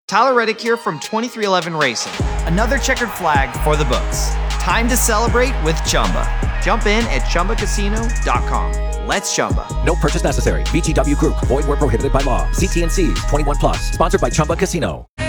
Tyler Reddick here from 2311 Racing. Another checkered flag for the books. Time to celebrate with Chumba. Jump in at ChumbaCasino.com. Let's Chumba. No purchase necessary. VGW Group. Void where prohibited by law. See T&Cs. 21+. Sponsored by Chumba Casino.